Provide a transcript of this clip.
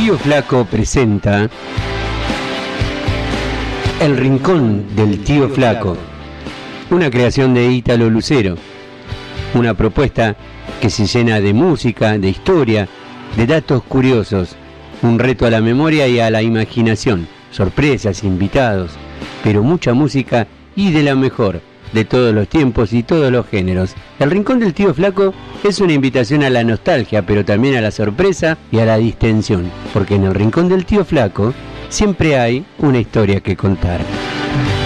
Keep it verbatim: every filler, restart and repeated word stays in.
Tío Flaco presenta El Rincón del Tío Flaco, una creación de Ítalo Lucero, una propuesta que se llena de música, de historia, de datos curiosos, un reto a la memoria y a la imaginación, sorpresas, invitados, pero mucha música y de la mejor, de todos los tiempos y todos los géneros. El Rincón del Tío Flaco es una invitación a la nostalgia, pero también a la sorpresa y a la distensión, porque en el Rincón del Tío Flaco siempre hay una historia que contar.